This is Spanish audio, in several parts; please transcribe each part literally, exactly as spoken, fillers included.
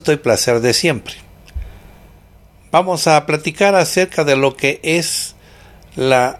y placer de siempre. Vamos a platicar acerca de lo que es la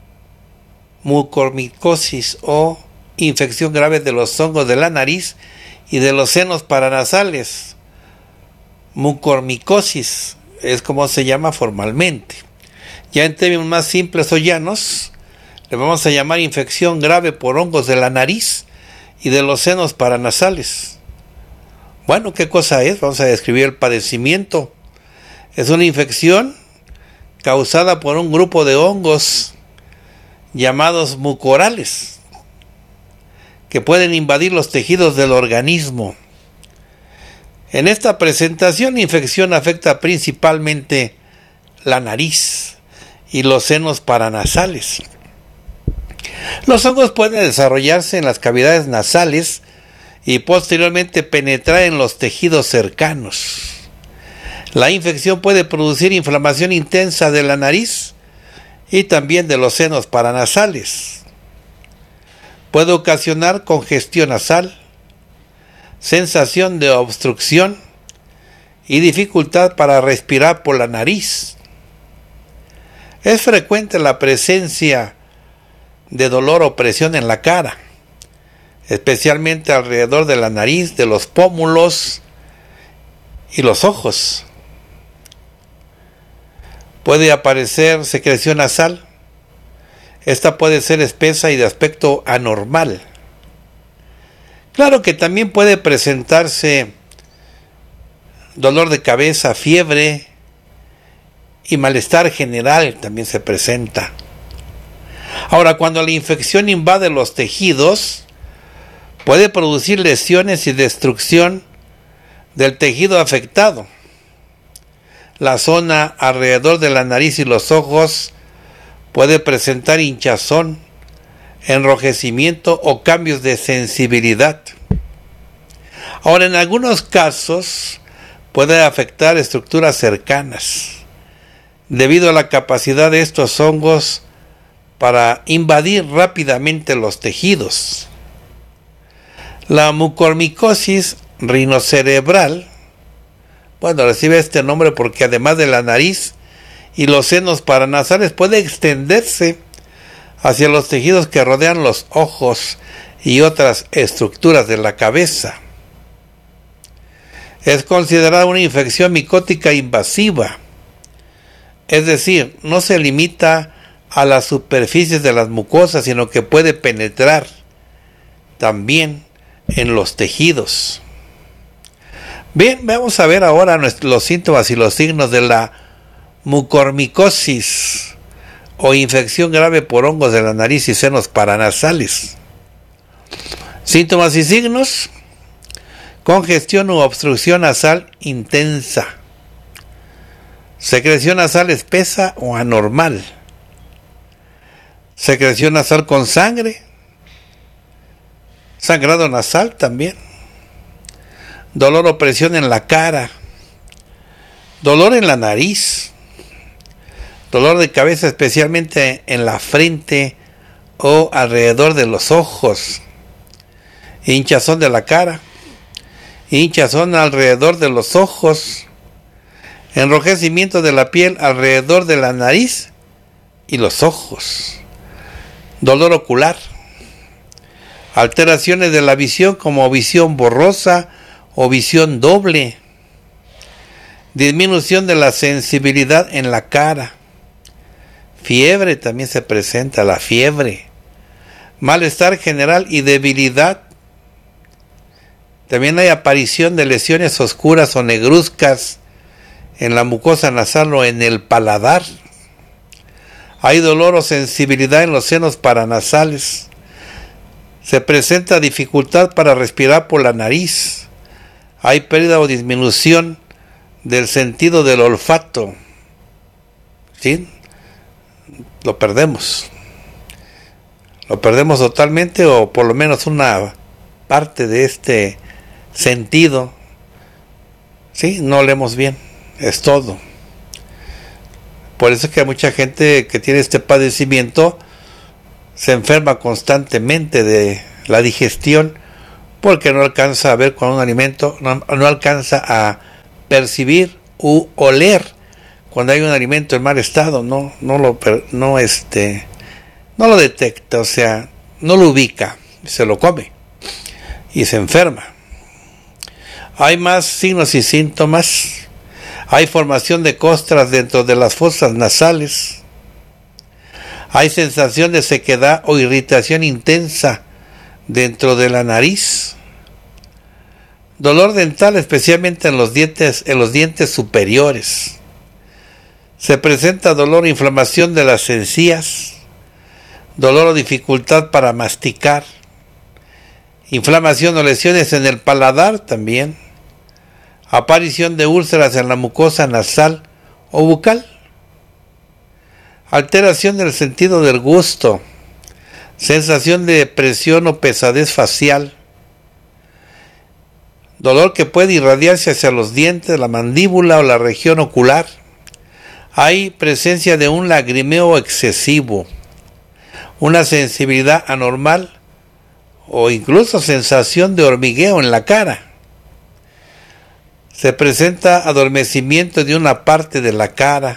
mucormicosis o infección grave de los hongos de la nariz y de los senos paranasales. Mucormicosis es como se llama formalmente. Ya en términos más simples o llanos, le vamos a llamar infección grave por hongos de la nariz y de los senos paranasales. Bueno, ¿qué cosa es? Vamos a describir el padecimiento. Es una infección causada por un grupo de hongos llamados mucorales que pueden invadir los tejidos del organismo. En esta presentación, la infección afecta principalmente la nariz y los senos paranasales. Los hongos pueden desarrollarse en las cavidades nasales y posteriormente penetrar en los tejidos cercanos. La infección puede producir inflamación intensa de la nariz y también de los senos paranasales. Puede ocasionar congestión nasal, sensación de obstrucción y dificultad para respirar por la nariz. Es frecuente la presencia de dolor o presión en la cara, especialmente alrededor de la nariz, de los pómulos y los ojos. Puede aparecer secreción nasal. Esta puede ser espesa y de aspecto anormal. Claro que también puede presentarse dolor de cabeza, fiebre y malestar general también se presenta. Ahora, cuando la infección invade los tejidos, puede producir lesiones y destrucción del tejido afectado. La zona alrededor de la nariz y los ojos puede presentar hinchazón, enrojecimiento o cambios de sensibilidad. Ahora, en algunos casos puede afectar estructuras cercanas, debido a la capacidad de estos hongos para invadir rápidamente los tejidos. La mucormicosis rinocerebral, bueno, recibe este nombre porque además de la nariz y los senos paranasales puede extenderse hacia los tejidos que rodean los ojos y otras estructuras de la cabeza. Es considerada una infección micótica invasiva, es decir, no se limita a las superficies de las mucosas, sino que puede penetrar también en los tejidos. Bien, vamos a ver ahora los síntomas y los signos de la mucormicosis o infección grave por hongos de la nariz y senos paranasales. Síntomas y signos: congestión u obstrucción nasal intensa, secreción nasal espesa o anormal, secreción nasal con sangre, sangrado nasal también, dolor o presión en la cara, dolor en la nariz, dolor de cabeza especialmente en la frente o alrededor de los ojos, hinchazón de la cara, hinchazón alrededor de los ojos, enrojecimiento de la piel alrededor de la nariz y los ojos, dolor ocular, alteraciones de la visión como visión borrosa o visión doble, disminución de la sensibilidad en la cara, fiebre también se presenta, la fiebre, malestar general y debilidad. También hay aparición de lesiones oscuras o negruzcas en la mucosa nasal o en el paladar. Hay dolor o sensibilidad en los senos paranasales. Se presenta dificultad para respirar por la nariz. Hay pérdida o disminución del sentido del olfato. ¿Sí? Lo perdemos. Lo perdemos totalmente, o por lo menos una parte de este sentido. ¿Sí? No olemos bien. Es todo. Por eso es que hay mucha gente que tiene este padecimiento se enferma constantemente de la digestión, porque no alcanza a ver con un alimento, no, no alcanza a percibir u oler cuando hay un alimento en mal estado, no, no lo, no este, no lo detecta, o sea, no lo ubica, se lo come y se enferma. Hay más signos y síntomas. Hay formación de costras dentro de las fosas nasales. Hay sensación de sequedad o irritación intensa dentro de la nariz. Dolor dental, especialmente en los dientes, en los dientes superiores. Se presenta dolor o inflamación de las encías. Dolor o dificultad para masticar. Inflamación o lesiones en el paladar también. Aparición de úlceras en la mucosa nasal o bucal. Alteración del sentido del gusto. Sensación de presión o pesadez facial. Dolor que puede irradiarse hacia los dientes, la mandíbula o la región ocular. Hay presencia de un lagrimeo excesivo. Una sensibilidad anormal o incluso sensación de hormigueo en la cara. Se presenta adormecimiento de una parte de la cara.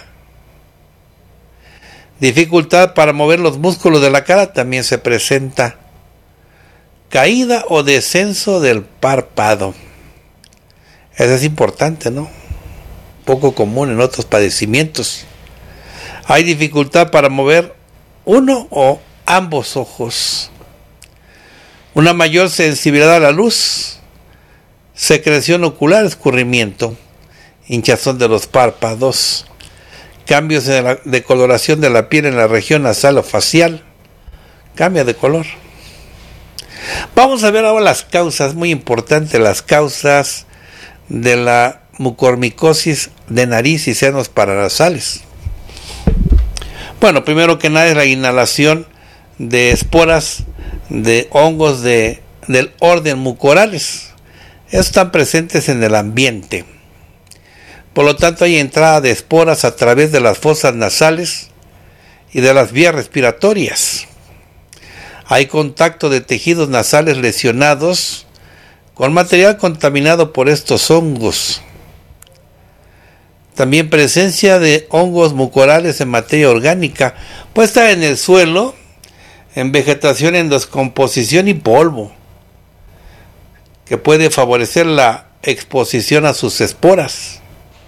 Dificultad para mover los músculos de la cara también se presenta. Caída o descenso del párpado. Eso es importante, ¿no? Poco común en otros padecimientos. Hay dificultad para mover uno o ambos ojos. Una mayor sensibilidad a la luz. Secreción ocular, escurrimiento. Hinchazón de los párpados. Cambios de, la, de coloración de la piel en la región nasal o facial. Cambia de color. Vamos a ver ahora las causas, muy importante, las causas de la mucormicosis de nariz y senos paranasales. Bueno, primero que nada es la inhalación de esporas de hongos de, del orden mucorales. Estos están presentes en el ambiente. Por lo tanto, hay entrada de esporas a través de las fosas nasales y de las vías respiratorias. Hay contacto de tejidos nasales lesionados con material contaminado por estos hongos. También presencia de hongos mucorales en materia orgánica, puesta en el suelo, en vegetación en descomposición y polvo, que puede favorecer la exposición a sus esporas.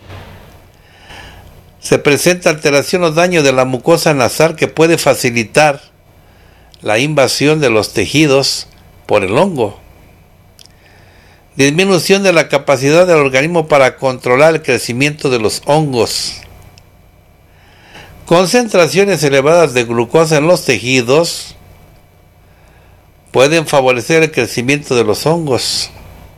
Se presenta alteración o daño de la mucosa nasal que puede facilitar la invasión de los tejidos por el hongo. Disminución de la capacidad del organismo para controlar el crecimiento de los hongos. Concentraciones elevadas de glucosa en los tejidos pueden favorecer el crecimiento de los hongos.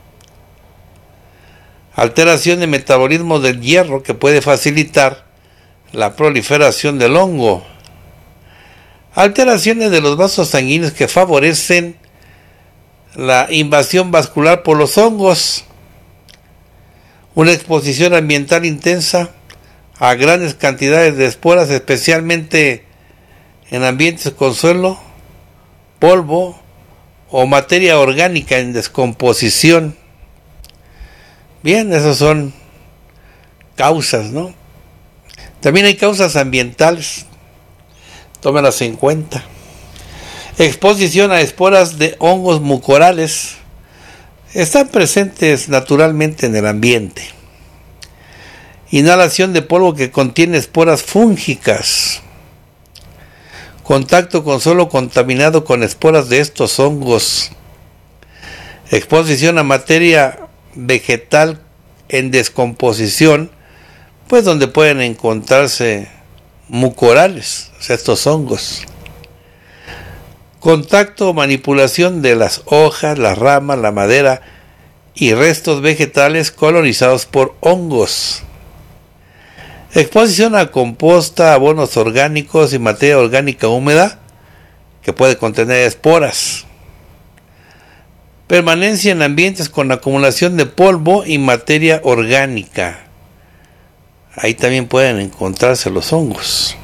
Alteración de metabolismo del hierro que puede facilitar la proliferación del hongo. Alteraciones de los vasos sanguíneos que favorecen la invasión vascular por los hongos. Una exposición ambiental intensa a grandes cantidades de esporas, especialmente en ambientes con suelo, polvo o materia orgánica en descomposición. Bien, esas son causas, ¿no? También hay causas ambientales. Tómenlas en cuenta. Exposición a esporas de hongos mucorales. Están presentes naturalmente en el ambiente. Inhalación de polvo que contiene esporas fúngicas. Contacto con suelo contaminado con esporas de estos hongos. Exposición a materia vegetal en descomposición, pues donde pueden encontrarse mucorales, o sea, estos hongos. Contacto o manipulación de las hojas, las ramas, la madera y restos vegetales colonizados por hongos. Exposición a composta, abonos orgánicos y materia orgánica húmeda que puede contener esporas. Permanencia en ambientes con acumulación de polvo y materia orgánica. Ahí también pueden encontrarse los hongos.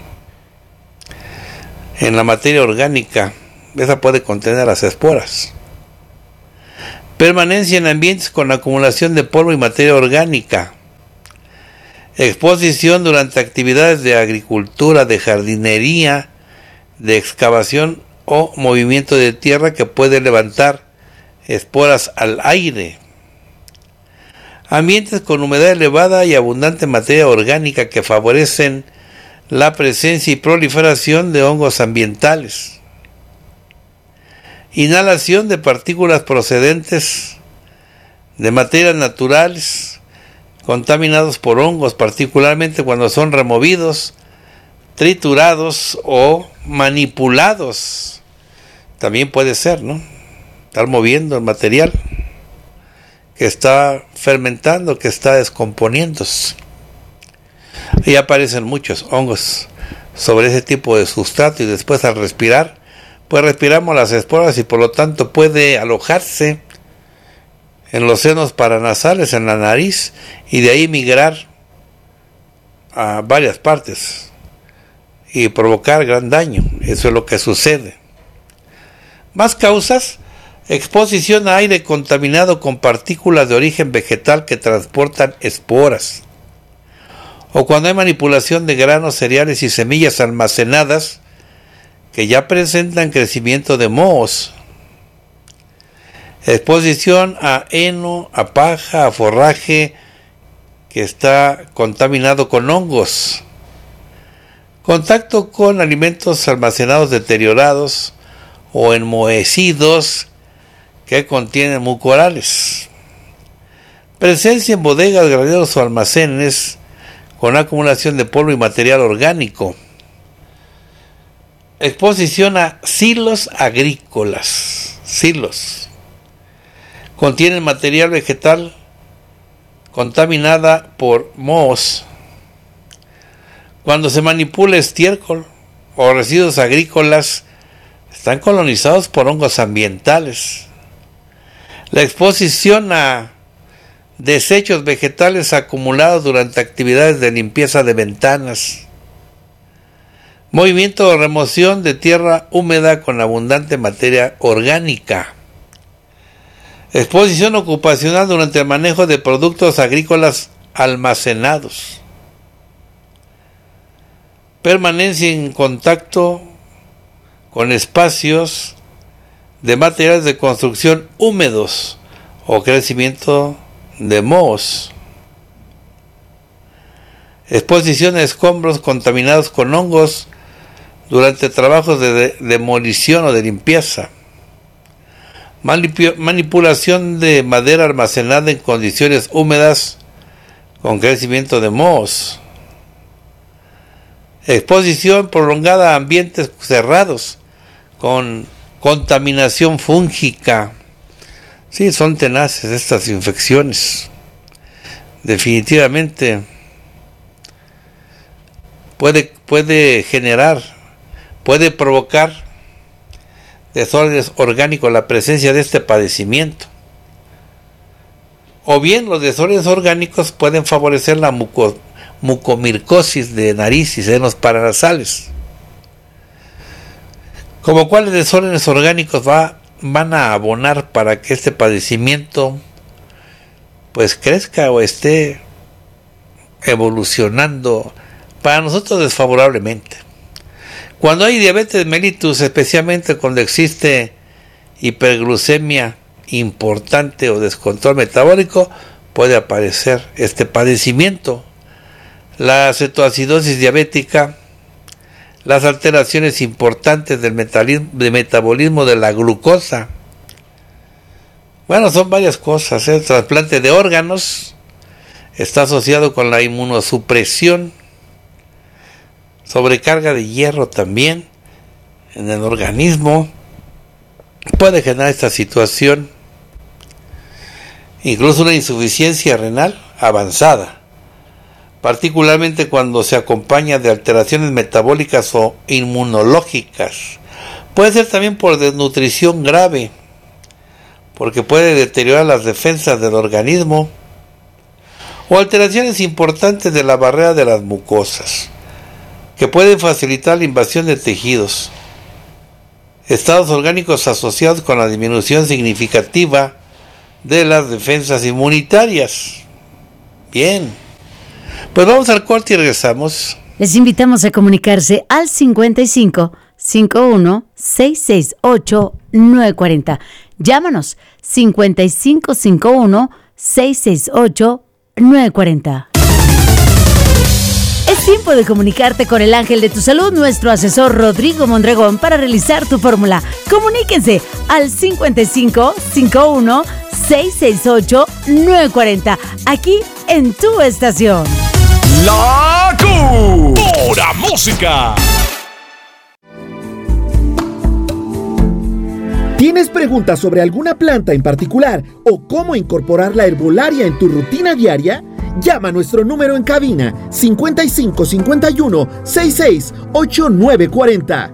En la materia orgánica, esa puede contener las esporas. Permanencia en ambientes con acumulación de polvo y materia orgánica. Exposición durante actividades de agricultura, de jardinería, de excavación o movimiento de tierra que puede levantar esporas al aire. Ambientes con humedad elevada y abundante materia orgánica que favorecen la presencia y proliferación de hongos ambientales. Inhalación de partículas procedentes de materias naturales contaminados por hongos, particularmente cuando son removidos, triturados o manipulados. También puede ser, ¿no? Estar moviendo el material que está fermentando, que está descomponiéndose. Y aparecen muchos hongos sobre ese tipo de sustrato y después al respirar, pues respiramos las esporas y por lo tanto puede alojarse en los senos paranasales, en la nariz, y de ahí migrar a varias partes y provocar gran daño. Eso es lo que sucede. Más causas: exposición a aire contaminado con partículas de origen vegetal que transportan esporas, o cuando hay manipulación de granos, cereales y semillas almacenadas que ya presentan crecimiento de mohos. Exposición a heno, a paja, a forraje que está contaminado con hongos. Contacto con alimentos almacenados deteriorados o enmohecidos que contienen mucorales. Presencia en bodegas, graneros o almacenes con acumulación de polvo y material orgánico. Exposición a silos agrícolas. Silos. Contienen material vegetal contaminada por mohos. Cuando se manipula estiércol o residuos agrícolas, están colonizados por hongos ambientales. La exposición a desechos vegetales acumulados durante actividades de limpieza de ventanas. Movimiento o remoción de tierra húmeda con abundante materia orgánica. Exposición ocupacional durante el manejo de productos agrícolas almacenados. Permanencia en contacto con espacios de materiales de construcción húmedos o crecimiento de mohos. Exposición a escombros contaminados con hongos durante trabajos de, de demolición o de limpieza. Manipulación de madera almacenada en condiciones húmedas con crecimiento de mohos. Exposición prolongada a ambientes cerrados con contaminación fúngica. Sí, son tenaces estas infecciones. Definitivamente puede, puede generar, puede provocar desórdenes orgánicos la presencia de este padecimiento. O bien los desórdenes orgánicos pueden favorecer la muco, mucomircosis de nariz y senos paranasales. Como cuáles desórdenes orgánicos va, van a abonar para que este padecimiento pues crezca o esté evolucionando para nosotros desfavorablemente. Cuando hay diabetes mellitus, especialmente cuando existe hiperglucemia importante o descontrol metabólico, puede aparecer este padecimiento. La cetoacidosis diabética, las alteraciones importantes del metabolismo de la glucosa. Bueno, son varias cosas. El trasplante de órganos está asociado con la inmunosupresión. Sobrecarga de hierro también en el organismo puede generar esta situación. Incluso una insuficiencia renal avanzada, particularmente cuando se acompaña de alteraciones metabólicas o inmunológicas. Puede ser también por desnutrición grave, porque puede deteriorar las defensas del organismo, o alteraciones importantes de la barrera de las mucosas, que pueden facilitar la invasión de tejidos. Estados orgánicos asociados con la disminución significativa de las defensas inmunitarias. Bien. Pues vamos al corte y regresamos. Les invitamos a comunicarse al cincuenta y cinco, cincuenta y uno, seiscientos sesenta y ocho, novecientos cuarenta. Llámanos cincuenta y cinco, cincuenta y uno, seiscientos sesenta y ocho, novecientos cuarenta. Es tiempo de comunicarte con el ángel de tu salud, nuestro asesor Rodrigo Mondragón, para realizar tu fórmula. Comuníquense al cincuenta y cinco, cincuenta y uno, seiscientos sesenta y ocho, novecientos cuarenta, aquí en tu estación. La Q, pura música. ¿Tienes preguntas sobre alguna planta en particular o cómo incorporar la herbolaria en tu rutina diaria? Llama a nuestro número en cabina cincuenta y cinco, cincuenta y uno, sesenta y seis, ochenta y nueve cuarenta.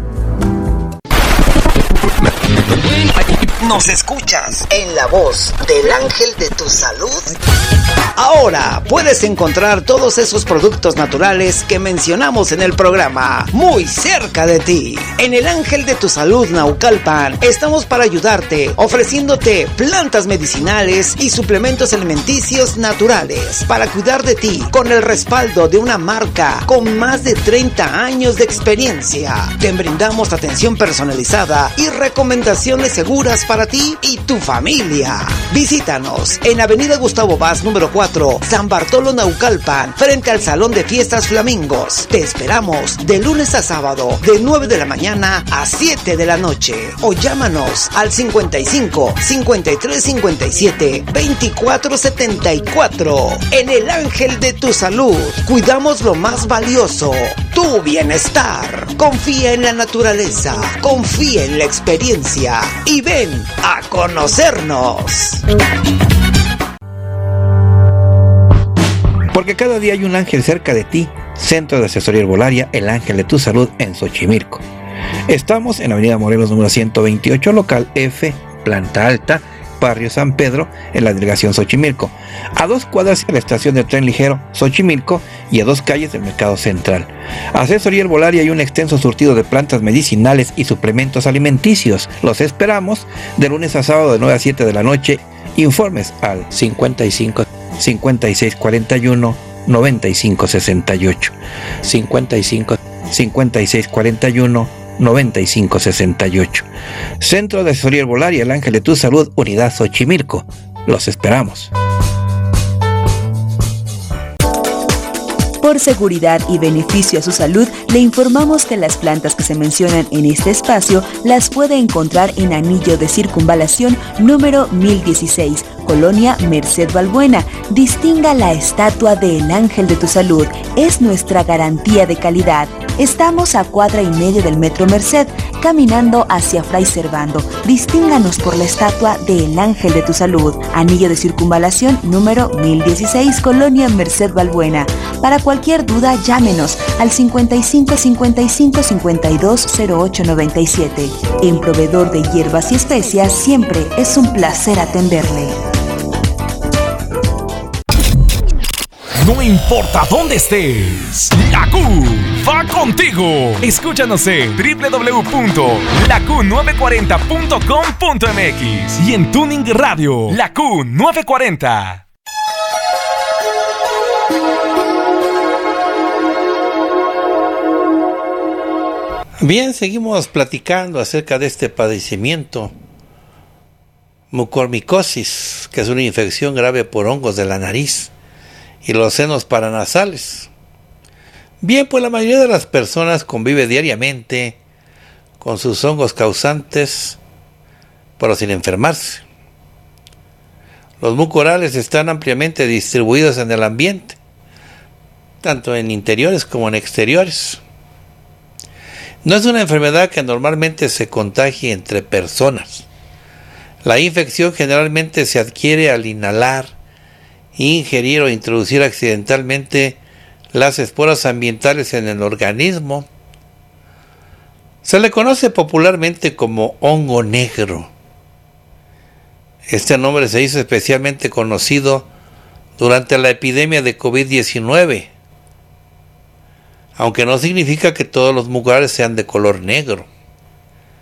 Nos escuchas en la voz del ángel de tu salud. Ahora puedes encontrar todos esos productos naturales que mencionamos en el programa muy cerca de ti. En el Ángel de tu Salud Naucalpan estamos para ayudarte, ofreciéndote plantas medicinales y suplementos alimenticios naturales para cuidar de ti, con el respaldo de una marca con más de treinta años de experiencia. Te brindamos atención personalizada y recomendaciones seguras para ti y tu familia. Visítanos en Avenida Gustavo Vaz número cuatro, San Bartolo Naucalpan, frente al Salón de Fiestas Flamingos. Te esperamos de lunes a sábado, de nueve de la mañana a siete de la noche. O llámanos al cincuenta y cinco, cincuenta y tres, cincuenta y siete, veinticuatro setenta y cuatro. En el Ángel de tu Salud, cuidamos lo más valioso, tu bienestar. Confía en la naturaleza, confía en la experiencia y ven a conocernos. Porque cada día hay un ángel cerca de ti. Centro de Asesoría Herbolaria, el Ángel de tu Salud en Xochimilco. Estamos en Avenida Morelos número ciento veintiocho, local F, planta alta, barrio San Pedro, en la delegación Xochimilco, a dos cuadras de la estación de tren ligero Xochimilco y a dos calles del Mercado Central. Asesoría Herbolaria y un extenso surtido de plantas medicinales y suplementos alimenticios. Los esperamos de lunes a sábado de nueve a siete de la noche. Informes al cincuenta y cinco, cincuenta y seis cuarenta y uno, noventa y cinco sesenta y ocho, cincuenta y cinco, cincuenta y seis cuarenta y uno, noventa y cinco sesenta y ocho. Centro de Asesoría Herbolaria, el Ángel de tu Salud, Unidad Xochimilco. Los esperamos. Por seguridad y beneficio a su salud, le informamos que las plantas que se mencionan en este espacio las puede encontrar en Anillo de Circunvalación número mil dieciséis, Colonia Merced Balbuena. Distinga la estatua del Ángel de tu Salud, es nuestra garantía de calidad. Estamos a cuadra y media del Metro Merced, caminando hacia Fray Servando. Distínganos por la estatua del Ángel de tu Salud, Anillo de Circunvalación número mil dieciséis, Colonia Merced Balbuena. Para cualquier duda, llámenos al cincuenta y cinco, cincuenta y cinco, cincuenta y dos, cero ocho noventa y siete. En Proveedor de Hierbas y Especias, siempre es un placer atenderle. No importa dónde estés, la Q va contigo. Escúchanos en doble u doble u doble u punto la q nueve cuarenta punto com punto m x y en Tuning Radio, la Q nueve cuarenta. Bien, seguimos platicando acerca de este padecimiento, mucormicosis, que es una infección grave por hongos de la nariz y los senos paranasales. Bien, pues la mayoría de las personas convive diariamente con sus hongos causantes, pero sin enfermarse. Los mucorales están ampliamente distribuidos en el ambiente, tanto en interiores como en exteriores. No es una enfermedad que normalmente se contagie entre personas. La infección generalmente se adquiere al inhalar, ingerir o introducir accidentalmente las esporas ambientales en el organismo. Se le conoce popularmente como hongo negro. Este nombre se hizo especialmente conocido durante la epidemia de covid diecinueve, aunque no significa que todos los mucorales sean de color negro.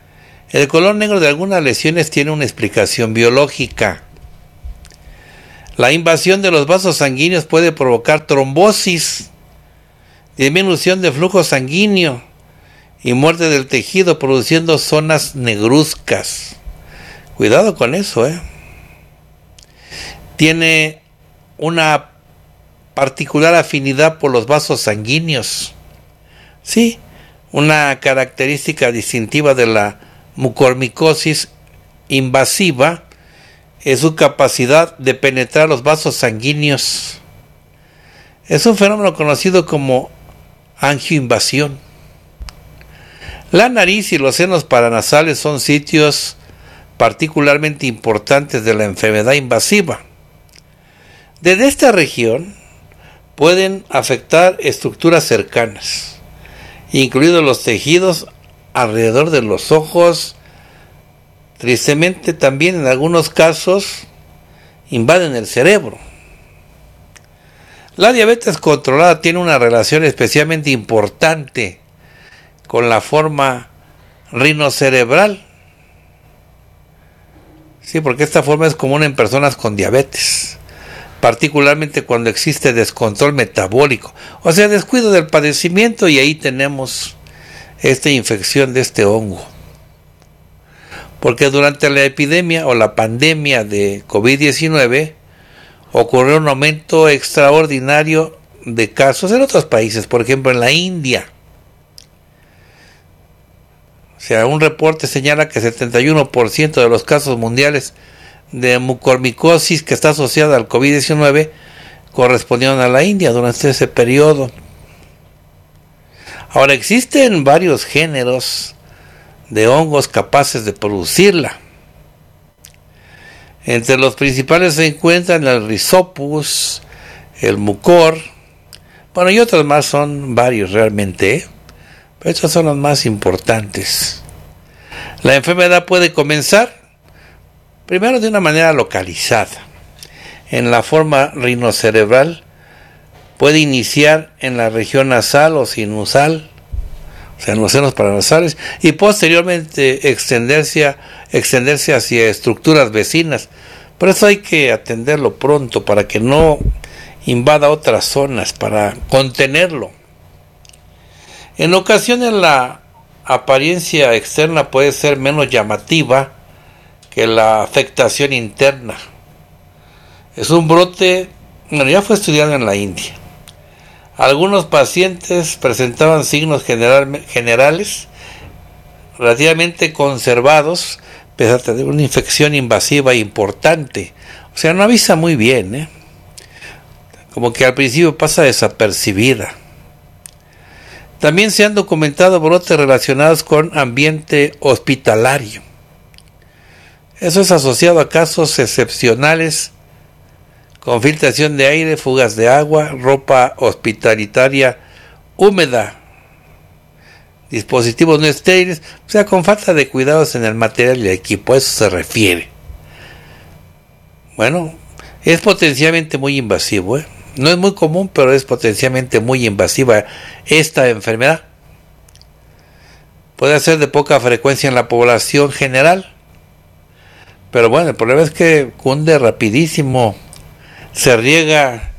El color negro de algunas lesiones tiene una explicación biológica. La invasión de los vasos sanguíneos puede provocar trombosis, disminución de flujo sanguíneo y muerte del tejido, produciendo zonas negruzcas. Cuidado con eso, ¿eh? Tiene una particular afinidad por los vasos sanguíneos. Sí, una característica distintiva de la mucormicosis invasiva es su capacidad de penetrar los vasos sanguíneos. Es un fenómeno conocido como angioinvasión. La nariz y los senos paranasales son sitios particularmente importantes de la enfermedad invasiva. Desde esta región pueden afectar estructuras cercanas, incluidos los tejidos alrededor de los ojos. Tristemente también en algunos casos invaden el cerebro. La diabetes controlada tiene una relación especialmente importante con la forma rinocerebral. Sí, porque esta forma es común en personas con diabetes, particularmente cuando existe descontrol metabólico, o sea, descuido del padecimiento, y ahí tenemos esta infección de este hongo. Porque durante la epidemia o la pandemia de COVID diecinueve ocurrió un aumento extraordinario de casos en otros países, por ejemplo en la India. O sea, un reporte señala que setenta y uno por ciento de los casos mundiales de mucormicosis que está asociada al COVID diecinueve correspondieron a la India durante ese periodo. Ahora, existen varios géneros de hongos capaces de producirla. Entre los principales se encuentran el Rhizopus, el Mucor, bueno, y otros más, son varios realmente, ¿eh? Pero estos son los más importantes. La enfermedad puede comenzar primero de una manera localizada. En la forma rinocerebral puede iniciar en la región nasal o sinusal, o sea, en los senos paranasales, y posteriormente extenderse, extenderse hacia estructuras vecinas. Por eso hay que atenderlo pronto para que no invada otras zonas, para contenerlo. En ocasiones la apariencia externa puede ser menos llamativa que la afectación interna. Es un brote, bueno, ya fue estudiado en la India. Algunos pacientes presentaban signos general, generales relativamente conservados, pese a tener una infección invasiva importante. O sea, no avisa muy bien, ¿eh? Como que al principio pasa desapercibida. También se han documentado brotes relacionados con ambiente hospitalario. Eso es asociado a casos excepcionales con filtración de aire, fugas de agua, ropa hospitalitaria húmeda, dispositivos no estériles, o sea, con falta de cuidados en el material y el equipo. A eso se refiere. Bueno, es potencialmente muy invasivo, ¿eh? No es muy común, pero es potencialmente muy invasiva esta enfermedad. Puede ser de poca frecuencia en la población general, pero bueno, el problema es que cunde rapidísimo, se riega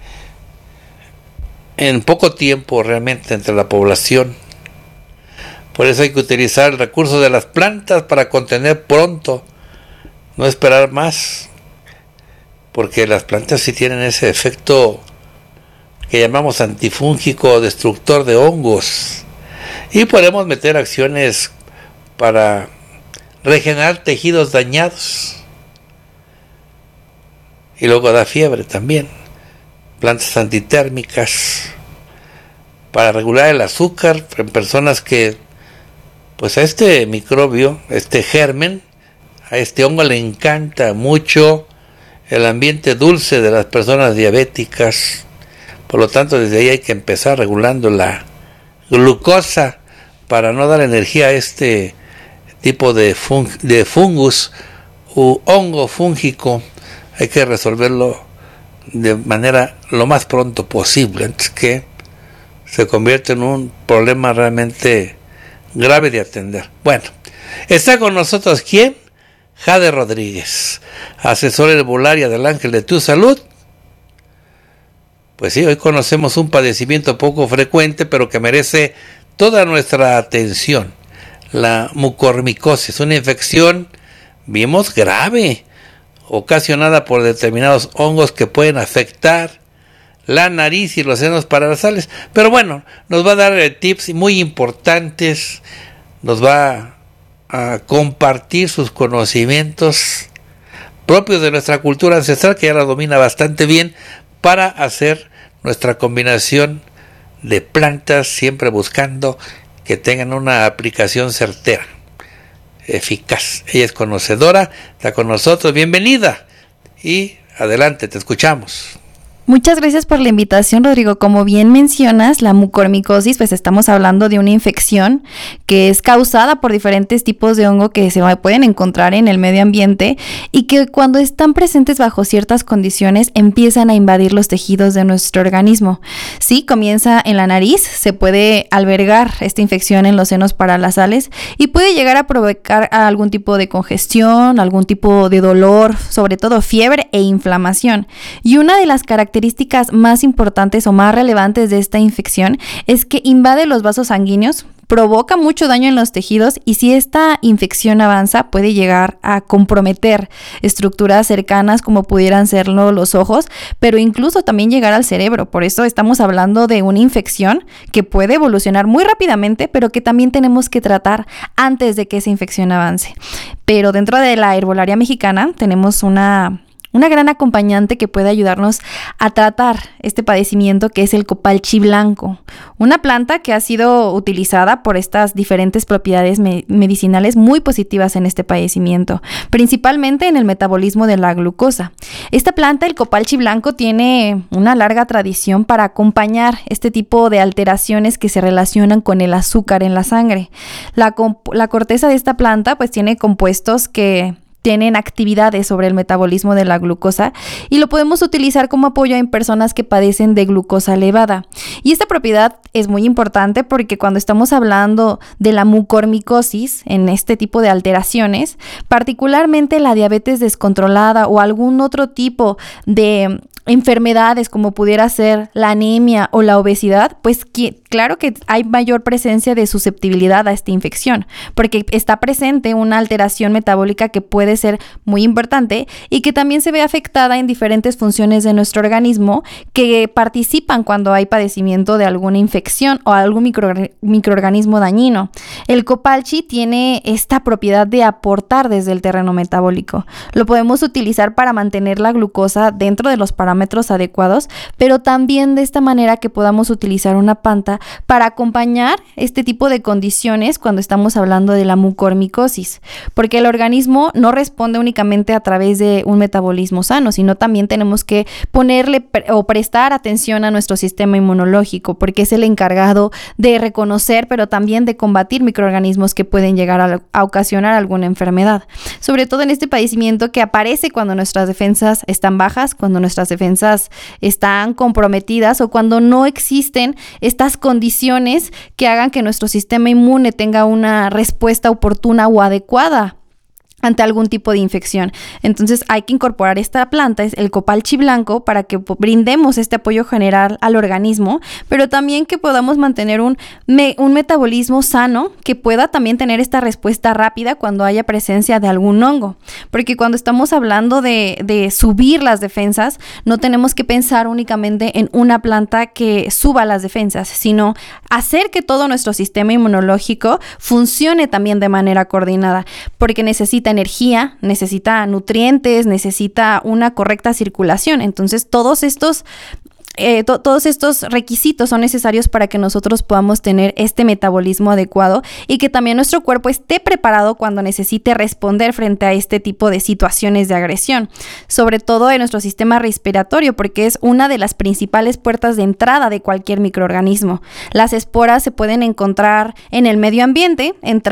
en poco tiempo realmente entre la población. Por eso hay que utilizar el recurso de las plantas para contener pronto, no esperar más, porque las plantas sí tienen ese efecto que llamamos antifúngico o destructor de hongos, y podemos meter acciones para regenerar tejidos dañados. Y luego da fiebre también. Plantas antitérmicas para regular el azúcar en personas que, pues a este microbio, este germen, a este hongo le encanta mucho el ambiente dulce de las personas diabéticas. Por lo tanto, desde ahí hay que empezar regulando la glucosa para no dar energía a este tipo de, fung de fungus u hongo fúngico. Hay que resolverlo de manera lo más pronto posible, antes que se convierta en un problema realmente grave de atender. Bueno, está con nosotros, ¿quién? Jade Rodríguez, asesora herbolaria del Ángel de tu Salud, Pues sí, hoy conocemos un padecimiento poco frecuente, pero que merece toda nuestra atención. La mucormicosis, una infección, vimos, grave, ocasionada por determinados hongos que pueden afectar la nariz y los senos paranasales. Pero bueno, nos va a dar tips muy importantes, nos va a compartir sus conocimientos propios de nuestra cultura ancestral, que ya la domina bastante bien, para hacer nuestra combinación de plantas, siempre buscando que tengan una aplicación certera, eficaz. Ella es conocedora, está con nosotros, bienvenida y adelante, te escuchamos. Muchas gracias por la invitación, Rodrigo. Como bien mencionas, la mucormicosis, pues estamos hablando de una infección que es causada por diferentes tipos de hongo que se pueden encontrar en el medio ambiente y que cuando están presentes bajo ciertas condiciones empiezan a invadir los tejidos de nuestro organismo. Sí, comienza en la nariz, se puede albergar esta infección en los senos paranasales y puede llegar a provocar algún tipo de congestión, algún tipo de dolor, sobre todo fiebre e inflamación. Y una de las características características más importantes o más relevantes de esta infección es que invade los vasos sanguíneos, provoca mucho daño en los tejidos y si esta infección avanza puede llegar a comprometer estructuras cercanas como pudieran serlo los ojos, pero incluso también llegar al cerebro. Por eso estamos hablando de una infección que puede evolucionar muy rápidamente, pero que también tenemos que tratar antes de que esa infección avance. Pero dentro de la herbolaria mexicana tenemos una... Una gran acompañante que puede ayudarnos a tratar este padecimiento, que es el copalchi blanco, una planta que ha sido utilizada por estas diferentes propiedades me- medicinales muy positivas en este padecimiento, principalmente en el metabolismo de la glucosa. Esta planta, el copalchi blanco, tiene una larga tradición para acompañar este tipo de alteraciones que se relacionan con el azúcar en la sangre. La, comp- la corteza de esta planta pues tiene compuestos que tienen actividades sobre el metabolismo de la glucosa y lo podemos utilizar como apoyo en personas que padecen de glucosa elevada. Y esta propiedad es muy importante porque cuando estamos hablando de la mucormicosis, en este tipo de alteraciones, particularmente la diabetes descontrolada o algún otro tipo de enfermedades como pudiera ser la anemia o la obesidad, pues que, claro que hay mayor presencia de susceptibilidad a esta infección, porque está presente una alteración metabólica que puede ser muy importante y que también se ve afectada en diferentes funciones de nuestro organismo que participan cuando hay padecimiento de alguna infección o algún micro, microorganismo dañino. El copalchi tiene esta propiedad de aportar desde el terreno metabólico. Lo podemos utilizar para mantener la glucosa dentro de los parámetros adecuados, pero también de esta manera que podamos utilizar una planta para acompañar este tipo de condiciones cuando estamos hablando de la mucormicosis, porque el organismo no responde únicamente a través de un metabolismo sano, sino también tenemos que ponerle pre- o prestar atención a nuestro sistema inmunológico, porque es el encargado de reconocer, pero también de combatir microorganismos que pueden llegar a, a ocasionar alguna enfermedad, sobre todo en este padecimiento que aparece cuando nuestras defensas están bajas, cuando nuestras defensas están comprometidas o cuando no existen estas condiciones que hagan que nuestro sistema inmune tenga una respuesta oportuna o adecuada ante algún tipo de infección. Entonces hay que incorporar esta planta, es el copalchi blanco, para que brindemos este apoyo general al organismo, pero también que podamos mantener un, me, un metabolismo sano que pueda también tener esta respuesta rápida cuando haya presencia de algún hongo. Porque cuando estamos hablando de, de subir las defensas, no tenemos que pensar únicamente en una planta que suba las defensas, sino hacer que todo nuestro sistema inmunológico funcione también de manera coordinada, porque necesita energía, necesita nutrientes, necesita una correcta circulación. Entonces, todos estos Eh, to- todos estos requisitos son necesarios para que nosotros podamos tener este metabolismo adecuado y que también nuestro cuerpo esté preparado cuando necesite responder frente a este tipo de situaciones de agresión, sobre todo en nuestro sistema respiratorio, porque es una de las principales puertas de entrada de cualquier microorganismo. Las esporas se pueden encontrar en el medio ambiente, entrar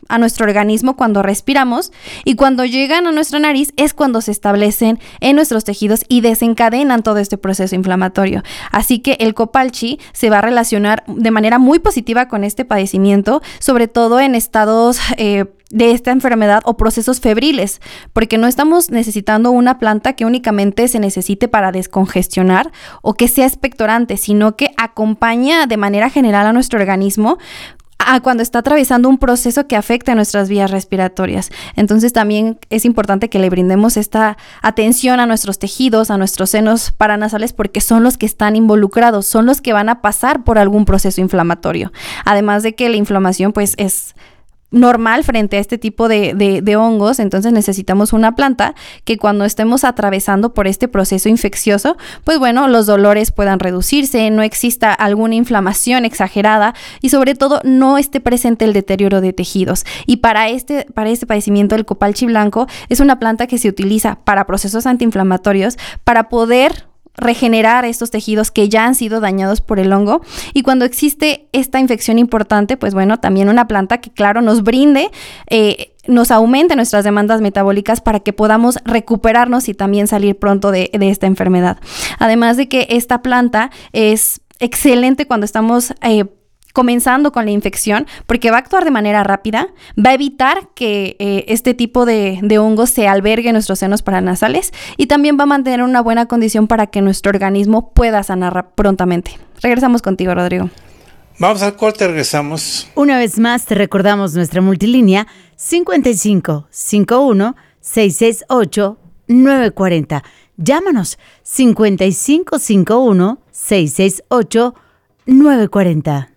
a nuestro organismo cuando respiramos, y cuando llegan a nuestra nariz es cuando se establecen en nuestros tejidos y desencadenan todo este proceso inflamatorio. Así que el copalchi se va a relacionar de manera muy positiva con este padecimiento, sobre todo en estados eh, de esta enfermedad o procesos febriles, porque no estamos necesitando una planta que únicamente se necesite para descongestionar o que sea expectorante, sino que acompaña de manera general a nuestro organismo a cuando está atravesando un proceso que afecta a nuestras vías respiratorias. Entonces también es importante que le brindemos esta atención a nuestros tejidos, a nuestros senos paranasales, porque son los que están involucrados, son los que van a pasar por algún proceso inflamatorio. Además de que la inflamación pues es normal frente a este tipo de, de, de hongos, entonces necesitamos una planta que cuando estemos atravesando por este proceso infeccioso, pues bueno, los dolores puedan reducirse, no exista alguna inflamación exagerada y sobre todo no esté presente el deterioro de tejidos. Y para este, para este padecimiento el copalchi blanco es una planta que se utiliza para procesos antiinflamatorios, para poder regenerar estos tejidos que ya han sido dañados por el hongo, y cuando existe esta infección importante, pues bueno, también una planta que claro nos brinde, eh, nos aumente nuestras demandas metabólicas para que podamos recuperarnos y también salir pronto de, de esta enfermedad. Además de que esta planta es excelente cuando estamos eh, comenzando con la infección, porque va a actuar de manera rápida, va a evitar que eh, este tipo de, de hongos se albergue en nuestros senos paranasales y también va a mantener una buena condición para que nuestro organismo pueda sanar prontamente. Regresamos contigo, Rodrigo. Vamos al corte, regresamos. Una vez más te recordamos nuestra multilínea cincuenta y cinco, cincuenta y uno, seiscientos sesenta y ocho, novecientos cuarenta. Llámanos cincuenta y cinco, cincuenta y uno, seiscientos sesenta y ocho, novecientos cuarenta.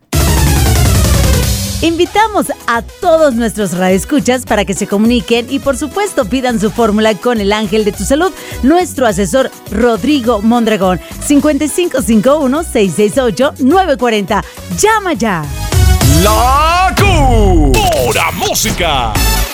Invitamos a todos nuestros radioescuchas para que se comuniquen y por supuesto pidan su fórmula con el ángel de tu salud, nuestro asesor Rodrigo Mondragón. cincuenta y cinco, cincuenta y uno, seiscientos sesenta y ocho, novecientos cuarenta. ¡Llama ya! La Q, pura música.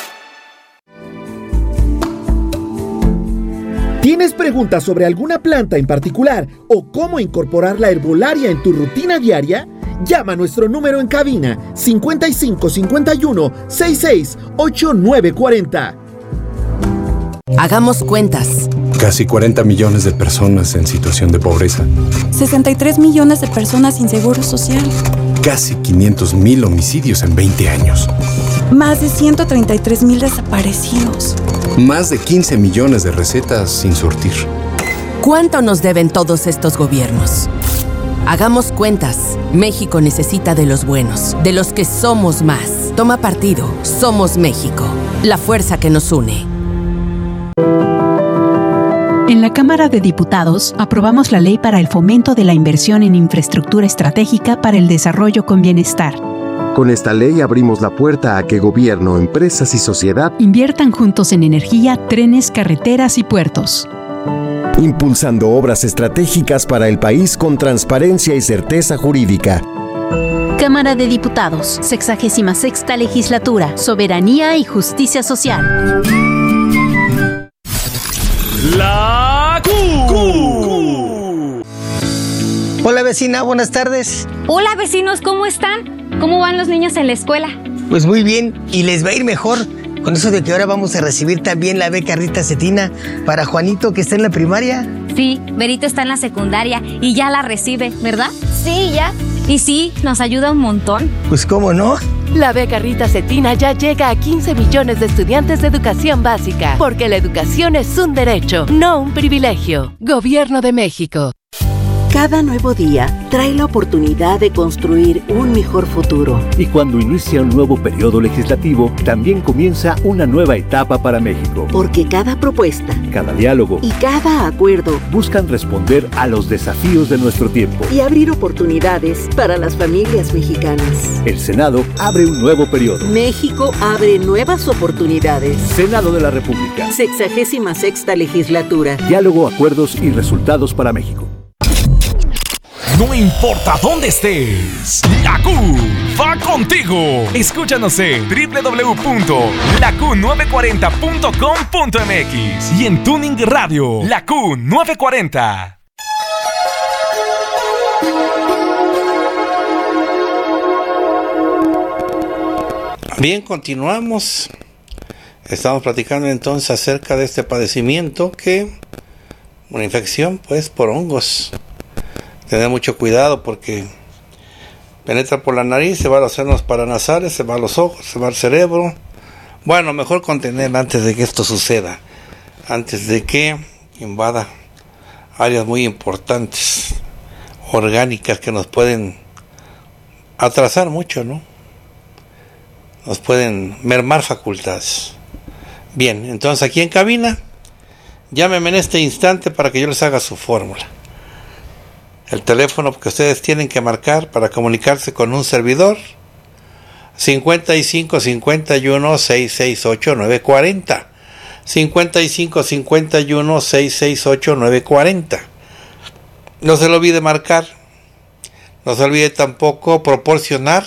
¿Tienes preguntas sobre alguna planta en particular o cómo incorporar la herbolaria en tu rutina diaria? Llama a nuestro número en cabina cincuenta y cinco, cincuenta y uno, sesenta y seis, ochenta y nueve cuarenta. Hagamos cuentas. Casi cuarenta millones de personas en situación de pobreza. sesenta y tres millones de personas sin seguro social. Casi quinientos mil homicidios en veinte años. Más de ciento treinta y tres mil desaparecidos. Más de quince millones de recetas sin surtir. ¿Cuánto nos deben todos estos gobiernos? Hagamos cuentas. México necesita de los buenos, de los que somos más. Toma partido. Somos México. La fuerza que nos une. En la Cámara de Diputados aprobamos la ley para el fomento de la inversión en infraestructura estratégica para el desarrollo con bienestar. Con esta ley abrimos la puerta a que gobierno, empresas y sociedad inviertan juntos en energía, trenes, carreteras y puertos. Impulsando obras estratégicas para el país con transparencia y certeza jurídica. Cámara de Diputados, sexagésima sexta legislatura, soberanía y justicia social. La Q. Hola vecina, buenas tardes. Hola vecinos, ¿cómo están? ¿Cómo van los niños en la escuela? Pues muy bien, y les va a ir mejor con eso de que ahora vamos a recibir también la beca Rita Cetina para Juanito, que está en la primaria. Sí, Berito está en la secundaria y ya la recibe, ¿verdad? Sí, ya. Y sí, nos ayuda un montón. Pues cómo no. La beca Rita Cetina ya llega a quince millones de estudiantes de educación básica, porque la educación es un derecho, no un privilegio. Gobierno de México. Cada nuevo día trae la oportunidad de construir un mejor futuro. Y cuando inicia un nuevo periodo legislativo, también comienza una nueva etapa para México. Porque cada propuesta, cada diálogo y cada acuerdo buscan responder a los desafíos de nuestro tiempo y abrir oportunidades para las familias mexicanas. El Senado abre un nuevo periodo. México abre nuevas oportunidades. Senado de la República. Sexagésima sexta legislatura. Diálogo, acuerdos y resultados para México. No importa dónde estés, la Q va contigo. Escúchanos en doble u doble u doble u punto la q nueve cuarenta punto com punto m x y en Tuning Radio, la Q nueve cuarenta. Bien, continuamos. Estamos platicando entonces acerca de este padecimiento que, una infección pues por hongos. Tener mucho cuidado porque penetra por la nariz, se va a los senos paranasales, se va a los ojos, se va al cerebro. Bueno, mejor contener antes de que esto suceda, antes de que invada áreas muy importantes, orgánicas, que nos pueden atrasar mucho, ¿no? Nos pueden mermar facultades. Bien, entonces aquí en cabina, llámenme en este instante para que yo les haga su fórmula. El teléfono que ustedes tienen que marcar para comunicarse con un servidor, cincuenta y cinco cincuenta y uno seiscientos sesenta y ocho novecientos cuarenta. cincuenta y cinco cincuenta y uno seiscientos sesenta y ocho novecientos cuarenta. No se le olvide marcar. No se olvide tampoco proporcionar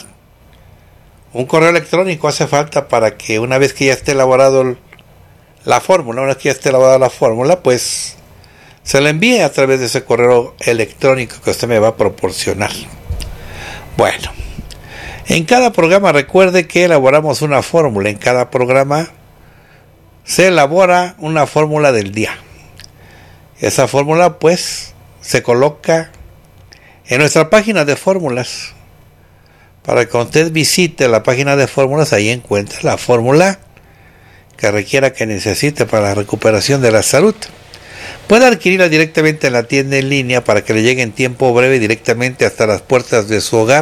un correo electrónico. Hace falta para que una vez que ya esté elaborado el, la fórmula, una vez que ya esté elaborada la fórmula, pues se la envíe a través de ese correo electrónico que usted me va a proporcionar. Bueno, en cada programa recuerde que elaboramos una fórmula. En cada programa se elabora una fórmula del día. Esa fórmula pues se coloca en nuestra página de fórmulas. Para que usted visite la página de fórmulas, ahí encuentra la fórmula que requiera, que necesite para la recuperación de la salud. Puede adquirirla directamente en la tienda en línea para que le llegue en tiempo breve directamente hasta las puertas de su hogar.